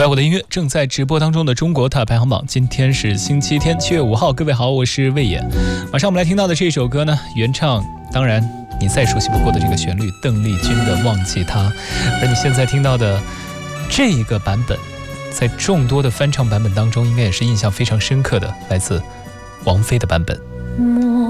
我要我的音乐正在直播当中的中国大排行榜，今天是星期天7月5号，各位好，我是魏野。马上我们来听到的这首歌呢，原唱当然你再熟悉不过的这个旋律，邓丽君的《忘记他》，而你现在听到的这一个版本，在众多的翻唱版本当中，应该也是印象非常深刻的，来自王菲的版本。